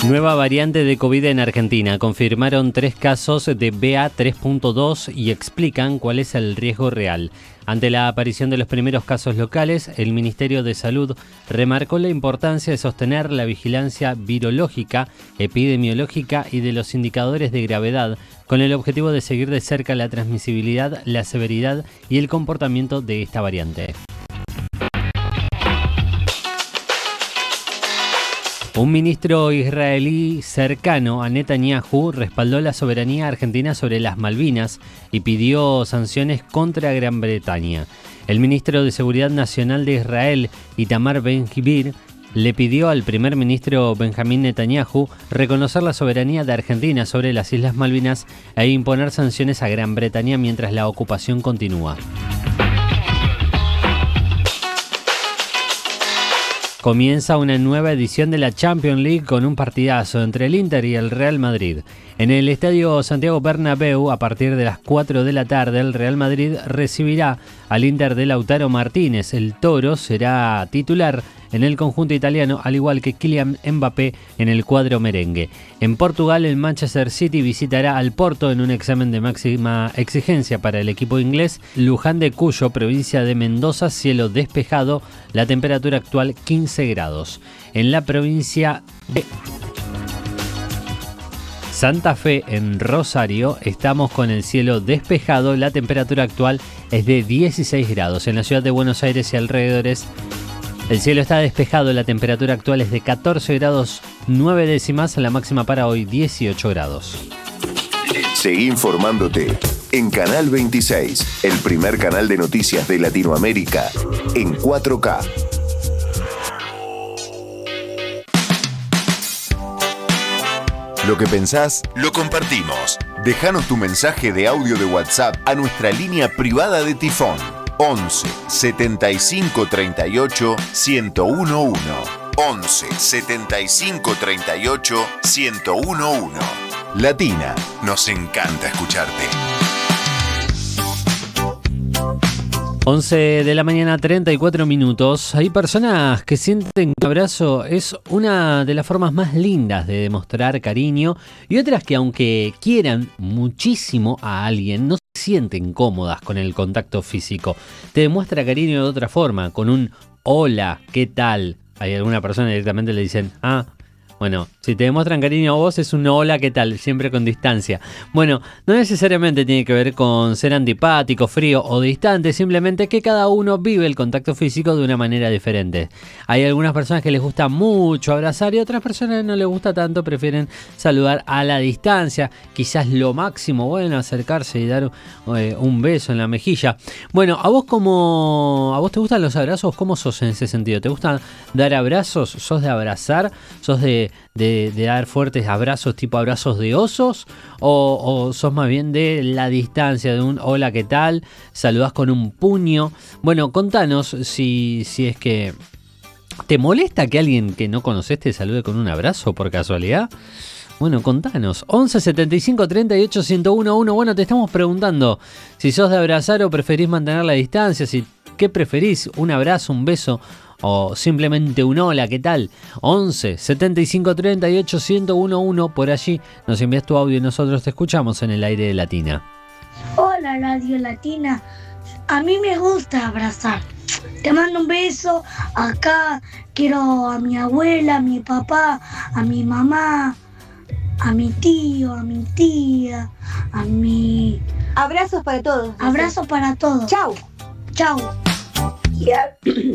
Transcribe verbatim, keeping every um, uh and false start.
Nueva variante de COVID en Argentina. Confirmaron tres casos de B A tres punto dos y explican cuál es el riesgo real. Ante la aparición de los primeros casos locales, el Ministerio de Salud remarcó la importancia de sostener la vigilancia virológica, epidemiológica y de los indicadores de gravedad, con el objetivo de seguir de cerca la transmisibilidad, la severidad y el comportamiento de esta variante. Un ministro israelí cercano a Netanyahu respaldó la soberanía argentina sobre las Malvinas y pidió sanciones contra Gran Bretaña. El ministro de Seguridad Nacional de Israel, Itamar Ben-Gvir, le pidió al primer ministro Benjamín Netanyahu reconocer la soberanía de Argentina sobre las Islas Malvinas e imponer sanciones a Gran Bretaña mientras la ocupación continúa. Comienza una nueva edición de la Champions League con un partidazo entre el Inter y el Real Madrid. En el Estadio Santiago Bernabéu, a partir de las cuatro de la tarde, el Real Madrid recibirá al Inter de Lautaro Martínez. El Toro será titular en el conjunto italiano, al igual que Kylian Mbappé en el cuadro merengue. En Portugal, el Manchester City visitará al Porto en un examen de máxima exigencia para el equipo inglés. Luján de Cuyo, provincia de Mendoza, cielo despejado, la temperatura actual quince grados. En la provincia de Santa Fe, en Rosario, estamos con el cielo despejado, la temperatura actual es de dieciséis grados. En la ciudad de Buenos Aires y alrededores, el cielo está despejado, la temperatura actual es de catorce grados nueve décimas, la máxima para hoy dieciocho grados. Seguí informándote en Canal veintiséis, el primer canal de noticias de Latinoamérica en cuatro K. Lo que pensás, lo compartimos. Déjanos tu mensaje de audio de WhatsApp a nuestra línea privada de Tifón. once setenta y cinco treinta y ocho ciento uno. once setenta y cinco treinta y ocho ciento uno. Latina, nos encanta escucharte. once de la mañana, treinta y cuatro minutos. Hay personas que sienten que un abrazo es una de las formas más lindas de demostrar cariño y otras que, aunque quieran muchísimo a alguien, no se sienten cómodas con el contacto físico. Te demuestra cariño de otra forma, con un hola, ¿qué tal? Hay alguna persona que directamente le dicen, ah, bueno, si te demuestran cariño a vos es un hola, ¿qué tal? Siempre con distancia. Bueno, no necesariamente tiene que ver con ser antipático, frío o distante, simplemente que cada uno vive el contacto físico de una manera diferente. Hay algunas personas que les gusta mucho abrazar y otras personas no les gusta tanto, prefieren saludar a la distancia. Quizás lo máximo, bueno, acercarse y dar eh, un beso en la mejilla. Bueno, ¿a vos cómo, a vos te gustan los abrazos? ¿Cómo sos en ese sentido? ¿Te gustan dar abrazos? ¿Sos de abrazar? ¿Sos de De, de dar fuertes abrazos, tipo abrazos de osos, o, o sos más bien de la distancia, de un hola, ¿qué tal? Saludás con un puño. Bueno, contanos si, si es que te molesta que alguien que no conoces te salude con un abrazo por casualidad. Bueno, contanos. once setenta y cinco treinta y ocho ciento uno. Bueno, te estamos preguntando si sos de abrazar o preferís mantener la distancia, si qué preferís, un abrazo, un beso o simplemente un hola, ¿qué tal? once setenta y cinco treinta y ocho ciento uno. Por allí nos envías tu audio y nosotros te escuchamos en el aire de Latina. Hola, Radio Latina. A mí me gusta abrazar. Te mando un beso. Acá quiero a mi abuela, a mi papá, a mi mamá, a mi tío, a mi tía, a mi... Abrazos para todos. Abrazos para todos. Chau. Chau. Yeah.